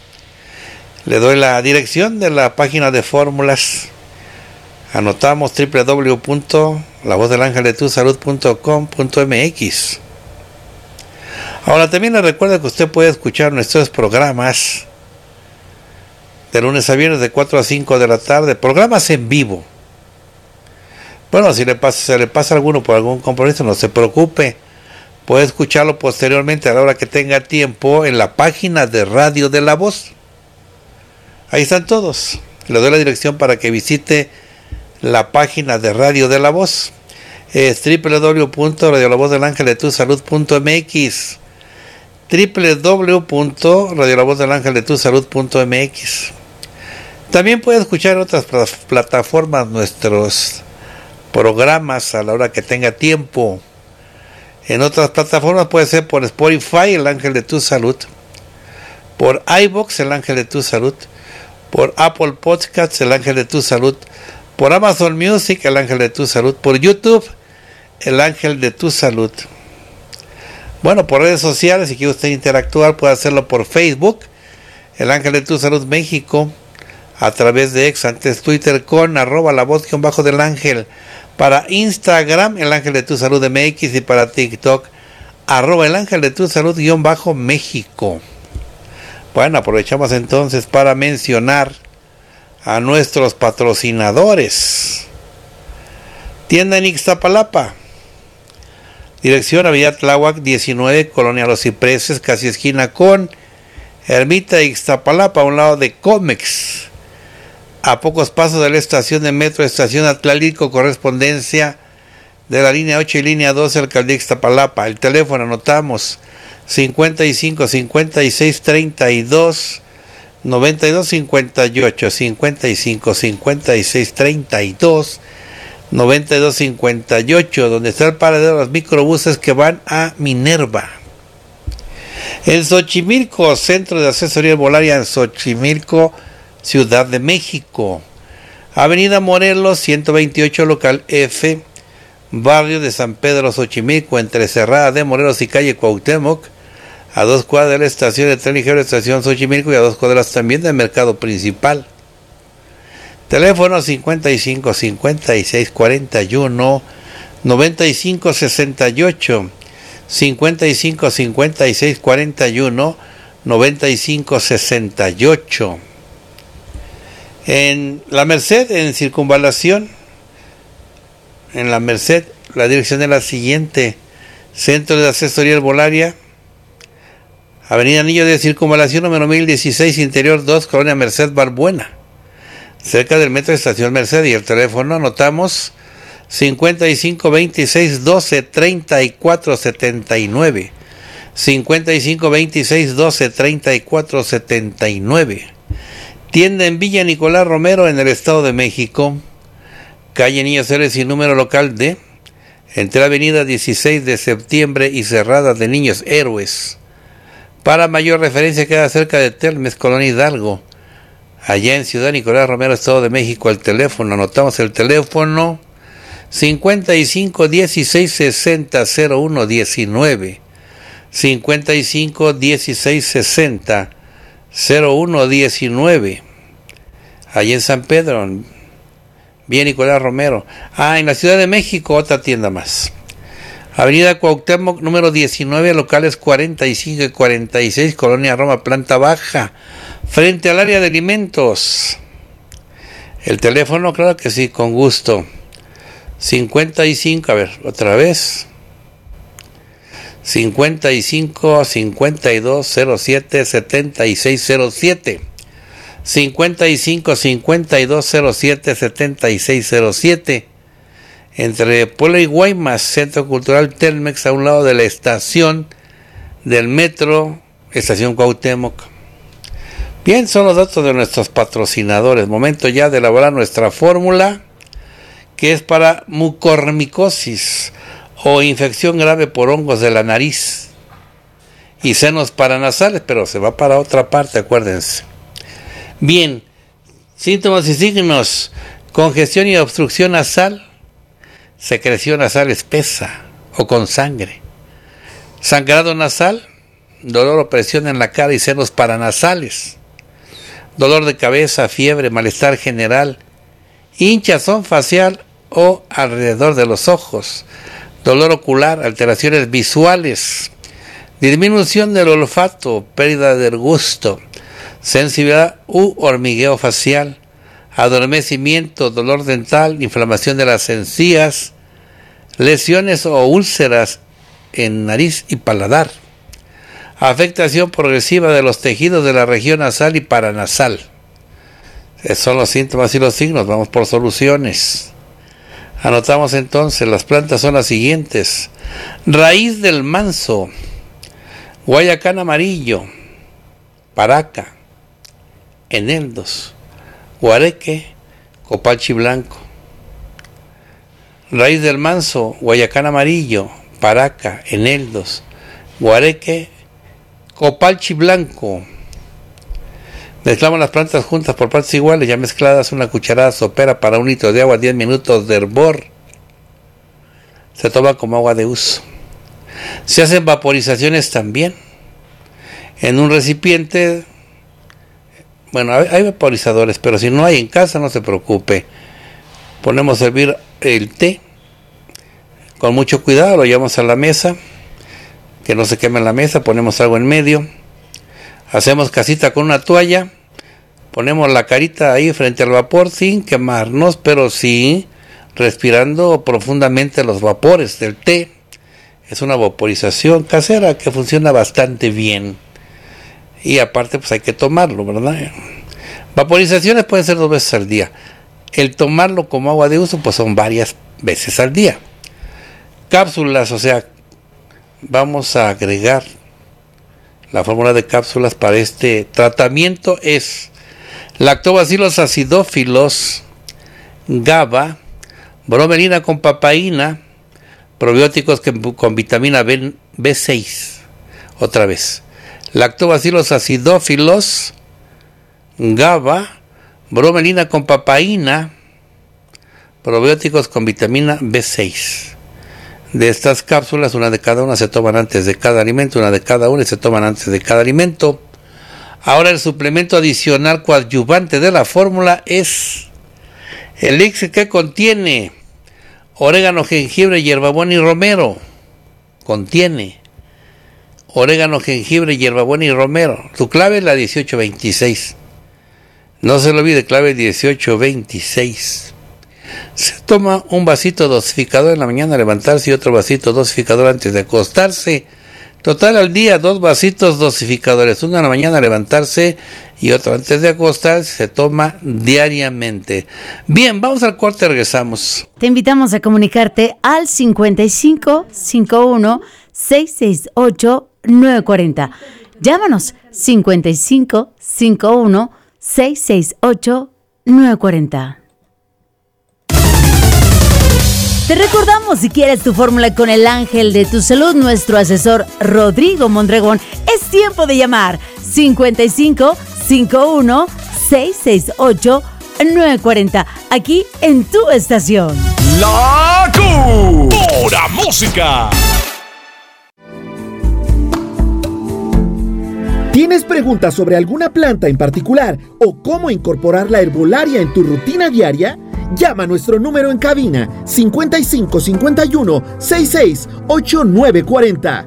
Le doy la dirección de la página de fórmulas. Anotamos doble u doble u doble u punto la voz del ángel de tu salud punto com punto m x. Ahora también le recuerdo que usted puede escuchar nuestros programas de lunes a viernes de cuatro a cinco de la tarde, programas en vivo. Bueno, si le pasa, se le pasa alguno por algún compromiso, no se preocupe. Puede escucharlo posteriormente a la hora que tenga tiempo en la página de Radio de la Voz. Ahí están todos. Le doy la dirección para que visite la página de Radio de la Voz. Es doble u doble u doble u punto radio la voz del ángel de tu salud punto m x. doble u doble u doble u punto radio la voz del ángel de tu salud punto m x. También puede escuchar en otras plataformas nuestros programas a la hora que tenga tiempo. En otras plataformas puede ser por Spotify, el ángel de tu salud, por iVoox, el ángel de tu salud, por Apple Podcasts, el ángel de tu salud, por Amazon Music, el ángel de tu salud, por YouTube, el ángel de tu salud. Bueno, por redes sociales, si quiere usted interactuar, puede hacerlo por Facebook, el ángel de tu salud México, a través de ex, antes Twitter, con arroba la voz guión bajo del ángel, para Instagram, el ángel de tu salud M X, y para TikTok, arroba el ángel de tu salud guión bajo México. Bueno, aprovechamos entonces para mencionar a nuestros patrocinadores. Tienda en Ixtapalapa, dirección Avenida Tláhuac diecinueve, Colonia Los Cipreses, casi esquina con Ermita de Ixtapalapa, a un lado de Comex, a pocos pasos de la estación de metro, estación Atlalico, correspondencia de la línea ocho y línea doce, alcaldía Ixtapalapa. El teléfono anotamos cincuenta y cinco cincuenta y seis treinta y dos noventa y dos cincuenta y ocho, cincuenta y cinco cincuenta y seis treinta y dos noventa y dos cincuenta y ocho, donde está el paradero de los microbuses que van a Minerva. En Xochimilco, Centro de Asesoría Herbolaria en Xochimilco, Ciudad de México. Avenida Morelos ciento veintiocho, local F, barrio de San Pedro Xochimilco, entre Cerrada de Morelos y calle Cuauhtémoc, a dos cuadras de la estación de tren ligero, estación Xochimilco, y a dos cuadras también del mercado principal. Teléfono cincuenta y cinco cincuenta y seis cuarenta y uno noventa y cinco sesenta y ocho, cincuenta y cinco cincuenta y seis cuarenta y uno noventa y cinco sesenta y ocho. En La Merced, en Circunvalación, en La Merced, la dirección es la siguiente: Centro de Asesoría Herbolaria, Avenida Anillo de Circunvalación número mil dieciséis, Interior dos, Colonia Merced, Barbuena, cerca del metro Estación Merced. Y el teléfono anotamos cincuenta y cinco veintiséis doce treinta y cuatro setenta y nueve, cincuenta y cinco veintiséis doce treinta y cuatro setenta y nueve. Tienda en Villa Nicolás Romero en el Estado de México. Calle Niños Héroes y número local D. Entre Avenida dieciséis de septiembre y Cerrada de Niños Héroes. Para mayor referencia queda cerca de Telmes, Colonia Hidalgo. Allá en Ciudad Nicolás Romero, Estado de México, el teléfono. Anotamos el teléfono cincuenta y cinco dieciséis sesenta cero uno diecinueve. cincuenta y cinco dieciséis sesenta cero uno diecinueve. Allí en San Pedro, bien Nicolás Romero. Ah, en la Ciudad de México, otra tienda más. Avenida Cuauhtémoc, número diecinueve, locales cuarenta y cinco y cuarenta y seis, Colonia Roma, planta baja, frente al área de alimentos. El teléfono, claro que sí, con gusto. cincuenta y cinco, a ver, otra vez. cincuenta y cinco cincuenta y dos cero siete setenta y seis cero siete. cincuenta y cinco cincuenta y dos cero siete setenta y seis cero siete. Entre Puebla y Guaymas, Centro Cultural Telmex, a un lado de la estación del metro, estación Cuauhtémoc. Bien, son los datos de nuestros patrocinadores. Momento ya de elaborar nuestra fórmula, que es para mucormicosis o infección grave por hongos de la nariz y senos paranasales, pero se va para otra parte, acuérdense. Bien, síntomas y signos: congestión y obstrucción nasal, secreción nasal espesa o con sangre, sangrado nasal, dolor o presión en la cara y senos paranasales, dolor de cabeza, fiebre, malestar general, hinchazón facial o alrededor de los ojos, dolor ocular, alteraciones visuales, disminución del olfato, pérdida del gusto, sensibilidad u hormigueo facial, adormecimiento, dolor dental, inflamación de las encías, lesiones o úlceras en nariz y paladar, afectación progresiva de los tejidos de la región nasal y paranasal. Esos son los síntomas y los signos. Vamos por soluciones. Anotamos entonces, las plantas son las siguientes: raíz del manso, guayacán amarillo, paraca, eneldos, guareque, copalchi blanco. Raíz del manso, guayacán amarillo, paraca, eneldos, guareque, copalchi blanco. Mezclamos las plantas juntas por partes iguales, ya mezcladas, una cucharada sopera para un litro de agua, diez minutos de hervor. Se toma como agua de uso. Se hacen vaporizaciones también en un recipiente. Bueno, hay vaporizadores, pero si no hay en casa, no se preocupe. Ponemos a hervir el té. Con mucho cuidado lo llevamos a la mesa, que no se queme en la mesa. Ponemos algo en medio. Hacemos casita con una toalla. Ponemos la carita ahí frente al vapor sin quemarnos, pero sí respirando profundamente los vapores del té. Es una vaporización casera que funciona bastante bien. Y aparte, pues hay que tomarlo, ¿verdad? Vaporizaciones pueden ser dos veces al día. El tomarlo como agua de uso, pues son varias veces al día. Cápsulas, o sea, vamos a agregar la fórmula de cápsulas para este tratamiento es lactobacillus acidófilos, GABA, bromelina con papaína, probióticos que, con vitamina B, B seis. Otra vez. Lactobacillus acidófilos, GABA, bromelina con papaína, probióticos con vitamina B seis. De estas cápsulas, una de cada una se toman antes de cada alimento, una de cada una y se toman antes de cada alimento. Ahora el suplemento adicional coadyuvante de la fórmula es el elixir que contiene orégano, jengibre, hierbabuena y romero. Contiene orégano, jengibre, hierbabuena y romero. Su clave es la dieciocho veintiséis. No se lo olvide, clave dieciocho veintiséis. Se toma un vasito dosificador en la mañana al levantarse y otro vasito dosificador antes de acostarse. Total al día, dos vasitos dosificadores, uno en la mañana al levantarse y otro antes de acostarse. Se toma diariamente. Bien, vamos al corte, regresamos. Te invitamos a comunicarte al cincuenta y cinco cincuenta y uno seiscientos sesenta y ocho nueve cuarenta. Llámanos cincuenta y cinco cincuenta y uno seis seis ocho, nueve cuatro cero. Te recordamos, si quieres tu fórmula con el ángel de tu salud, nuestro asesor Rodrigo Mondregón, es tiempo de llamar cincuenta y cinco, cincuenta y uno, seis seis ocho, nueve cuatro cero, aquí en tu estación. La Q, pura música. ¿Tienes preguntas sobre alguna planta en particular o cómo incorporar la herbolaria en tu rutina diaria? Llama a nuestro número en cabina cincuenta y cinco, cincuenta y uno, sesenta y seis, ochenta y nueve cuarenta.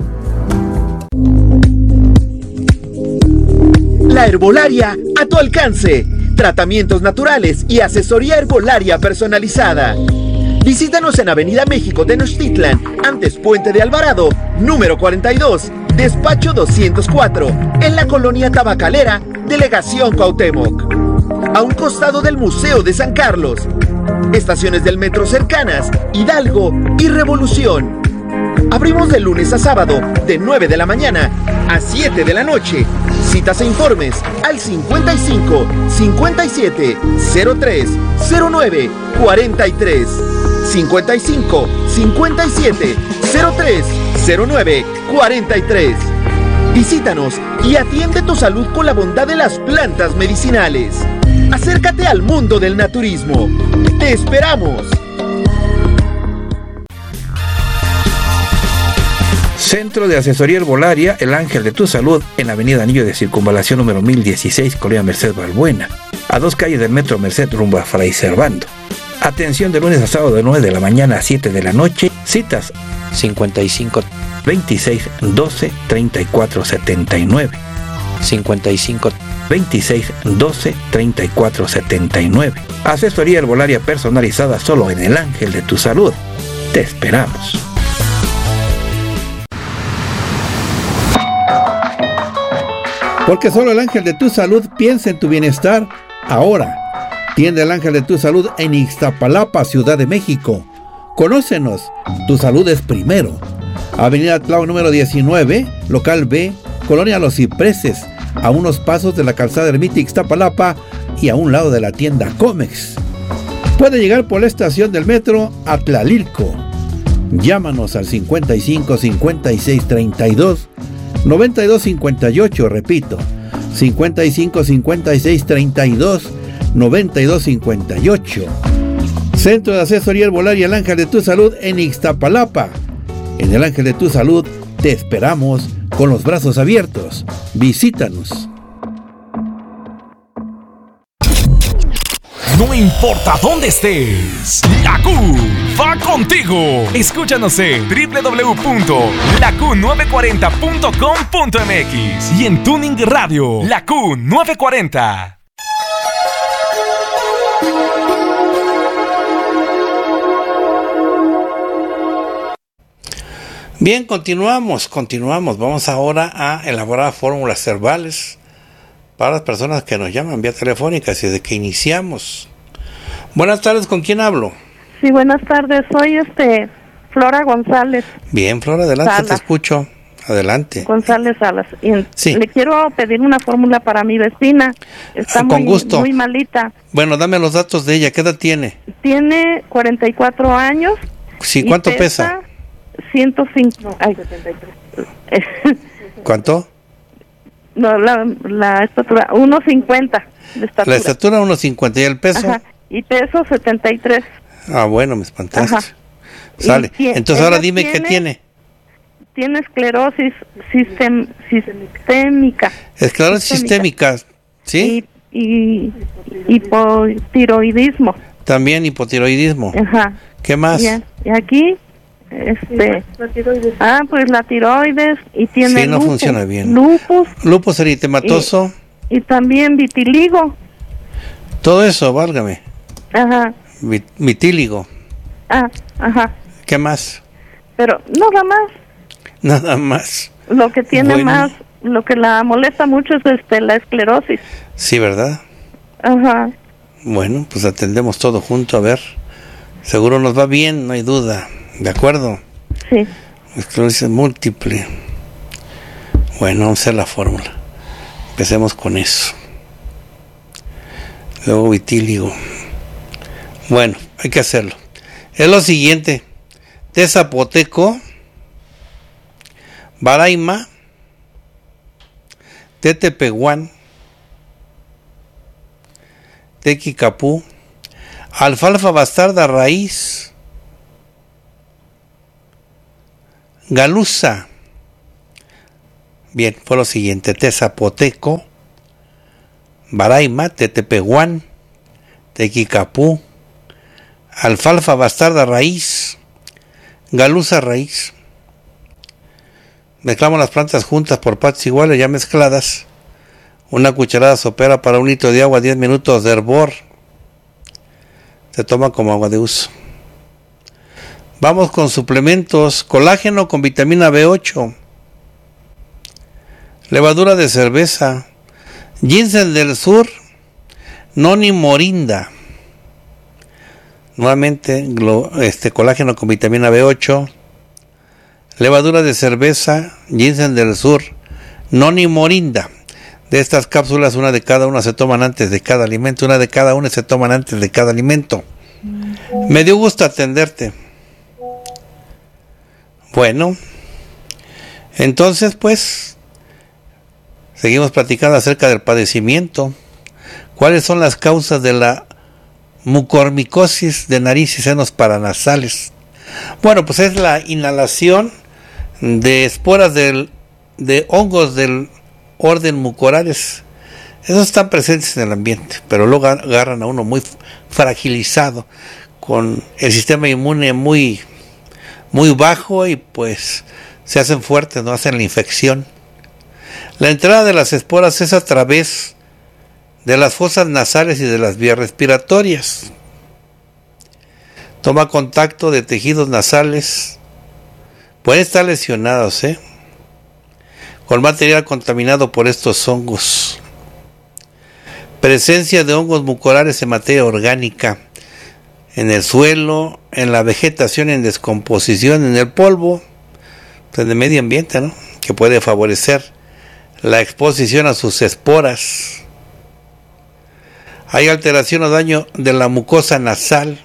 La herbolaria a tu alcance. Tratamientos naturales y asesoría herbolaria personalizada. Visítanos en Avenida México Tenochtitlan, antes Puente de Alvarado, número cuarenta y dos, despacho doscientos cuatro, en la colonia Tabacalera, Delegación Cuauhtémoc. A un costado del Museo de San Carlos. Estaciones del metro cercanas, Hidalgo y Revolución. Abrimos de lunes a sábado, de nueve de la mañana a siete de la noche. Citas e informes al cincuenta y cinco, cincuenta y siete, cero tres, cero nueve, cuarenta y tres. cincuenta y cinco, cincuenta y siete, cero tres, cero nueve, cuarenta y tres. Visítanos y atiende tu salud con la bondad de las plantas medicinales. Acércate al mundo del naturismo. ¡Te esperamos! Centro de Asesoría Herbolaria El Ángel de tu Salud, en Avenida Anillo de Circunvalación número mil dieciséis, Colonia Merced Balbuena, a dos calles del Metro Merced rumbo a Fray Servando. Atención de lunes a sábado de nueve de la mañana a siete de la noche. Citas cincuenta y cinco, veintiséis, doce, treinta y cuatro, setenta y nueve. cincuenta y cinco, veintiséis, doce, treinta y cuatro, setenta y nueve. Asesoría herbolaria personalizada solo en El Ángel de tu Salud. Te esperamos. Porque solo el Ángel de tu Salud piensa en tu bienestar ahora. Tienda El Ángel de tu Salud en Ixtapalapa, Ciudad de México. Conócenos, tu salud es primero. Avenida Tláhuac número diecinueve, local B, Colonia Los Cipreses, a unos pasos de la calzada Ermita Ixtapalapa y a un lado de la tienda Comex. Puede llegar por la estación del metro a Tlalilco. Llámanos al cincuenta y cinco, cincuenta y seis, treinta y dos, noventa y dos, cincuenta y ocho, repito, cincuenta y cinco, cincuenta y seis, treinta y dos, noventa y dos, cincuenta y ocho. Centro de Asesoría Herbolaria El Ángel de tu Salud en Ixtapalapa. En El Ángel de tu Salud te esperamos con los brazos abiertos. Visítanos. No importa dónde estés, la Q va contigo. Escúchanos en doble u doble u doble u punto la q nueve cuarenta punto com punto m x y en Tuning Radio, La Q nueve cuarenta. Bien, continuamos, continuamos. Vamos ahora a elaborar fórmulas herbales para las personas que nos llaman vía telefónica, así de que iniciamos. Buenas tardes, ¿con quién hablo? Sí, buenas tardes, soy este Flora González. Bien, Flora, adelante, Salas. Te escucho. Adelante. González Salas. Y sí. Le quiero pedir una fórmula para mi vecina. Está Con muy, gusto. muy malita. Bueno, dame los datos de ella. ¿Qué edad tiene? Tiene cuarenta y cuatro años. Sí, ¿cuánto pesa? pesa? ciento cinco. Ay, setenta y tres. ¿Cuánto? No, la, la estatura, uno cincuenta de estatura. La estatura uno cincuenta, ¿y el peso? Ajá, y peso setenta y tres. Ah, bueno, me espantaste. Ajá. Sale. Y, Entonces ahora dime tiene, qué tiene. Tiene esclerosis sistem, sistémica. Esclerosis sistémica, sistémica ¿sí? Y, y hipotiroidismo. También hipotiroidismo. Ajá. ¿Qué más? Y, y aquí, este... La tiroides. Ah, pues la tiroides y tiene Sí, no lupus, funciona bien. Lupus. Lupus eritematoso. Y, y también vitiligo. Todo eso, válgame. Ajá. Vit, vitíligo. Ah, ajá. ¿Qué más? Pero nada más. Nada más. Lo que tiene bueno. más, lo que la molesta mucho es este la esclerosis. Sí, ¿verdad? Ajá. Bueno, pues atendemos todo junto, a ver. Seguro nos va bien, no hay duda. ¿De acuerdo? Sí. Esclerosis múltiple. Bueno, vamos a hacer la fórmula. Empecemos con eso. luego vitíligo. Bueno, hay que hacerlo. Es lo siguiente: té zapoteco, baraima, té tepehuán, té quicapú, alfalfa bastarda raíz, galuza. Bien, fue lo siguiente: té zapoteco, baraima, té tepehuán, té quicapú, alfalfa bastarda raíz, galuza raíz. Mezclamos las plantas juntas por partes iguales, ya mezcladas. Una cucharada sopera para un litro de agua, diez minutos de hervor. Se toma como agua de uso. Vamos con suplementos: colágeno con vitamina B ocho, levadura de cerveza, ginseng del sur, noni morinda. Nuevamente, este colágeno con vitamina B ocho, levadura de cerveza, ginseng del sur, noni morinda. De estas cápsulas, una de cada una se toman antes de cada alimento, una de cada una se toman antes de cada alimento. Me dio gusto atenderte. Bueno, entonces pues seguimos platicando acerca del padecimiento. ¿Cuáles son las causas de la mucormicosis de nariz y senos paranasales? Bueno, pues es la inhalación de esporas del, de hongos del orden mucorales. Esos están presentes en el ambiente, pero luego agarran a uno muy fragilizado, con el sistema inmune muy, muy bajo, y pues se hacen fuertes, no hacen la infección. La entrada de las esporas es a través de las fosas nasales y de las vías respiratorias. Toma contacto de tejidos nasales, pueden estar lesionados, ¿eh? con material contaminado por estos hongos. Presencia de hongos mucorales en materia orgánica, en el suelo, en la vegetación en descomposición, en el polvo, pues de medio ambiente, ¿no? Que puede favorecer la exposición a sus esporas. Hay alteración o daño de la mucosa nasal.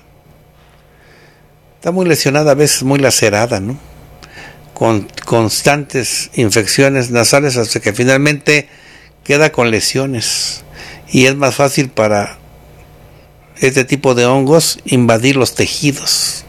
Está muy lesionada, a veces muy lacerada, ¿no? Con constantes infecciones nasales hasta que finalmente queda con lesiones. Y es más fácil para este tipo de hongos invadir los tejidos.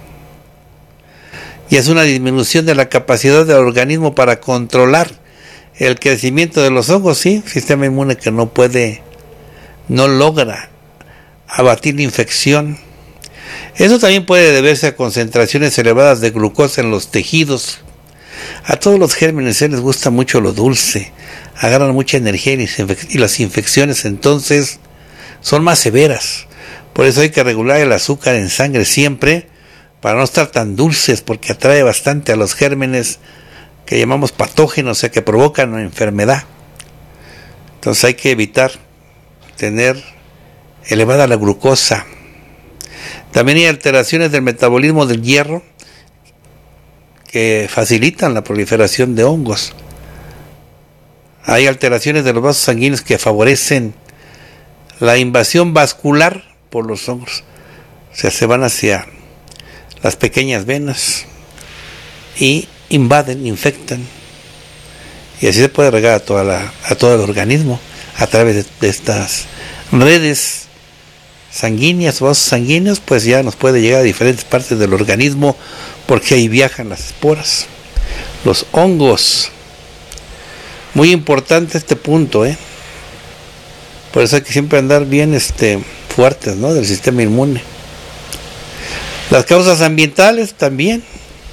Y es una disminución de la capacidad del organismo para controlar el crecimiento de los hongos, sí, sistema inmune que no puede, no logra abatir la infección. Eso también puede deberse a concentraciones elevadas de glucosa en los tejidos. A todos los gérmenes les gusta mucho lo dulce, agarran mucha energía y las infecciones entonces son más severas. Por eso hay que regular el azúcar en sangre siempre, para no estar tan dulces, porque atrae bastante a los gérmenes que llamamos patógenos, o sea, que provocan una enfermedad. Entonces hay que evitar tener elevada la glucosa. También hay alteraciones del metabolismo del hierro que facilitan la proliferación de hongos. Hay alteraciones de los vasos sanguíneos que favorecen la invasión vascular por los hongos. O sea, se van hacia las pequeñas venas y invaden, infectan. Y así se puede regar a, toda la, a todo el organismo a través de, de estas redes sanguíneas o vasos sanguíneos, pues ya nos puede llegar a diferentes partes del organismo, porque ahí viajan las esporas, los hongos. Muy importante este punto, ¿eh? Por eso hay que siempre andar bien este, fuertes, ¿no? Del sistema inmune. Las causas ambientales también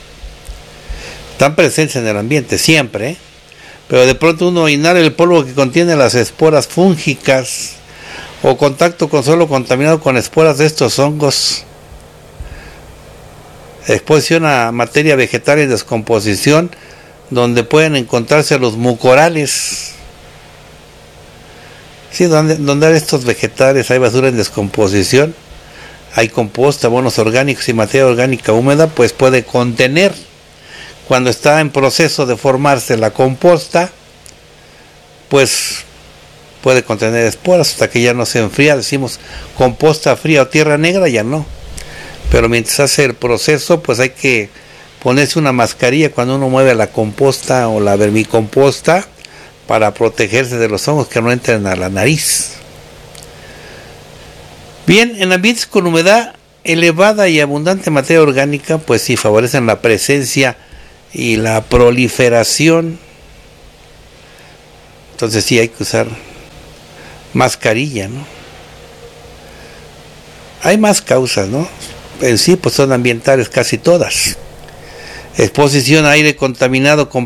están presentes en el ambiente, siempre, ¿eh? Pero de pronto uno inhala el polvo que contiene las esporas fúngicas, o contacto con suelo contaminado con esporas de estos hongos, exposición a materia vegetal en descomposición, donde pueden encontrarse los mucorales. Sí, donde, donde hay estos vegetales, hay basura en descomposición, hay composta, abonos orgánicos y materia orgánica húmeda, pues puede contener, cuando está en proceso de formarse la composta, pues puede contener esporas hasta que ya no se enfría. Decimos composta fría o tierra negra, ya no. Pero mientras hace el proceso, pues hay que ponerse una mascarilla cuando uno mueve la composta o la vermicomposta para protegerse de los hongos que no entren a la nariz. Bien, en ambientes con humedad elevada y abundante materia orgánica, pues sí favorecen la presencia y la proliferación. Entonces sí hay que usar mascarilla, ¿no? Hay más causas, ¿no? En sí, pues son ambientales casi todas. Exposición a aire contaminado con